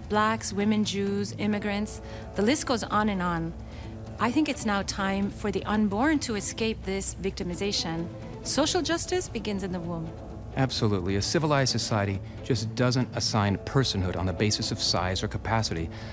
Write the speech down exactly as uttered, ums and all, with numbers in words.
blacks, women, Jews, immigrants. The list goes on and on. I think it's now time for the unborn to escape this victimization. Social justice begins in the womb. Absolutely. A civilized society just doesn't assign personhood on the basis of size or capacity.